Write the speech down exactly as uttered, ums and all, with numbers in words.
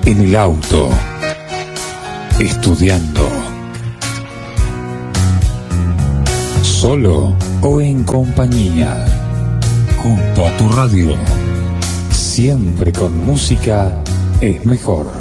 en el auto, estudiando, solo o en compañía, junto a tu radio. Siempre con música es mejor.